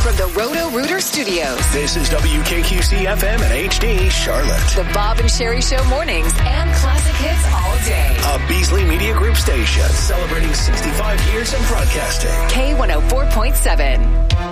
from the Roto-Rooter Studios. This is WKQC FM and HD Charlotte. The Bob and Sherry Show mornings and classic hits all day. A Beasley Media Group station celebrating 65 years of broadcasting. K104.7.